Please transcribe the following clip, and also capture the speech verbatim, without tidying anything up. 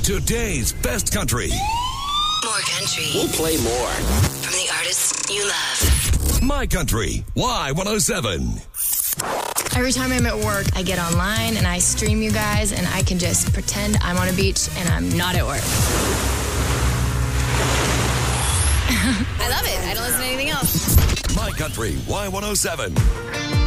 Today's best country. More country. We'll play more. From the artists you love. My Country, Y one oh seven. Every time I'm at work, I get online and I stream you guys, and I can just pretend I'm on a beach and I'm not at work. I love it. I don't listen to anything else. My Country, Y one oh seven.